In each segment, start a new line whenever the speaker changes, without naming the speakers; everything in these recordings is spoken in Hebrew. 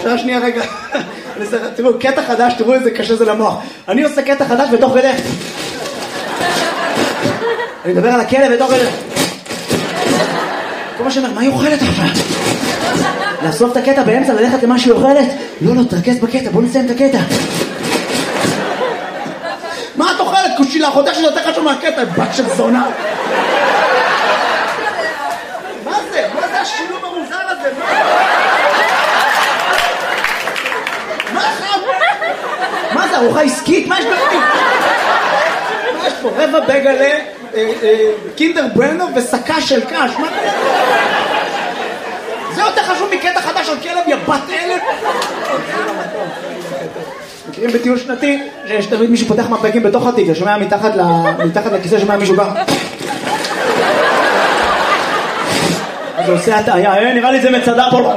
אפשר שנייה רגע. תראו, קטע חדש, תראו איזה קשה זה למוח. אני עושה קטע חדש בתוך כדי. אני מדבר על הכלב בתוך כדי. כל מה שאומר, מה היא אוכלת עכשיו? לאסוף את הקטע באמצע, ללכת למה שהיא אוכלת? לא, תרכז בקטע, בוא נסיים את הקטע. מה את אוכלת? קושילה, חודש שזה יותר חשוב מהקטע, בת של זונה. מה זה? מה זה השילוב המוזר הזה? מה זה, ארוחה עסקית? מה יש בפנים? מה יש פה? רבע בגלה, קינדר ברנר וסקה של קש. מה זה? זה יותר חשוב מקטע חדש על כלב, יא בת אלף. מכירים בטיול שנתי שיש תמיד מישהו פותח מפקים בתוך התיק, ששומע מתחת לכיסא, שומע מישהו בא. אז הוא עושה הטעיה, נראה לי זה מצדה פה.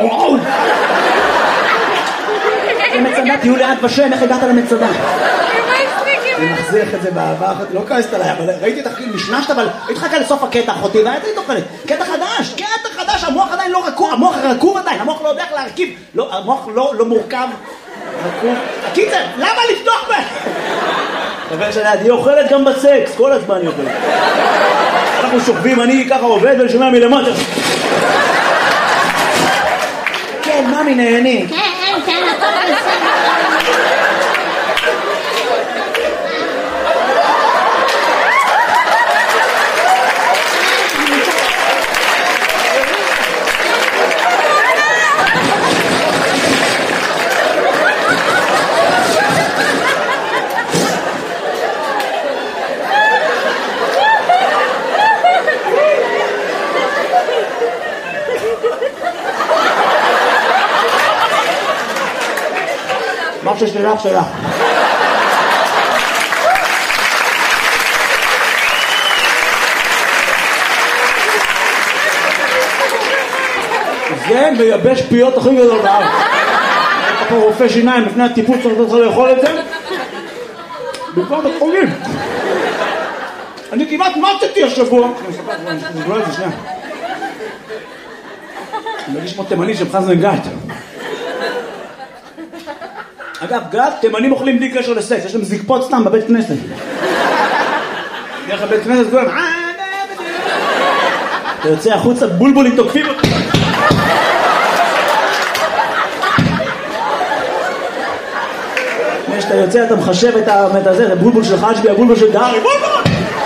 זה מצדה, תהיו ליד ושם, איך הגעת למצדה? אני מחזיך את זה בעבר, לא כעסת עליי, אבל ראיתי את הכי משנשת, אבל הייתי חכה לסוף הקטע אחותי, והייתי תוכלת. קטע חדש, המוח עדיין לא רקוב, המוח רקוב עדיין, המוח לא יודע איך להרכיב, המוח לא מורכב, רקוב. הקיצר, למה לפתוח בה? חבר שלי, היא אוכלת גם בסקס, כל הזמן היא אוכלת. אנחנו שוכבים, אני ככה עובד ולשומע מלמטה. כן, ממי נהני. כן, הכל בסדר. משהו שלך. זה מייבש פיות הכי גדול בארץ. אתה פה רופא שיניים לפני הטיפוס צריך לאכול את זה. בעיקר בחולים. אני כמעט מתתי השבוע. אני אספר את זה שנייה. אני מרגיש כמו תימני שבחזנו עם גת. אגב, גת, תימנים אוכלים בלי קשר לסקס, יש להם זקפות סתם בבית כנסת. דרך הבית כנסת כולם, אתה יוצא החוצה, בולבולים תוקפים אותך. כשאתה יוצא, אתה מחשב את הזה, את הבולבול של חג'בי, הבולבול של דארי, בולבול!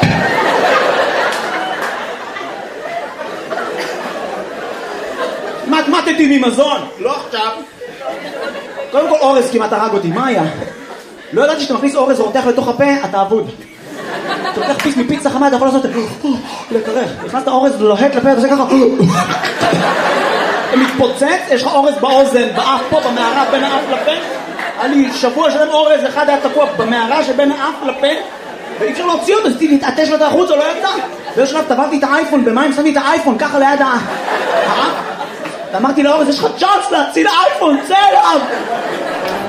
מתמטתי ממזון, לא עכשיו. קודם כל אורז כמעט הרג אותי, מה היה? לא ידעתי שאתה מכניס אורז ורותח לתוך הפה, אתה אבוד. אתה לוקח פיס מפיצה חמה, אתה יכול לעשות לקרח. נכנסת אורז לוהט לפה, אתה עושה ככה. אתה מתפוצץ, יש לך אורז באוזן, באף פה, במערה בין האף לפה. היה לי שבוע שלם אורז, אחד היה תקוע במערה שבין האף לפה, ואי אפשר להוציא אותו, אז להתעטש לו את החוץ, או לא ידע. ויש שלב, טבעתי את האייפון, במים שמתי את האייפון, ככה ליד האף. ואמרתי לאורז, יש לך צ'אנס להציל האייפון, צא אליו!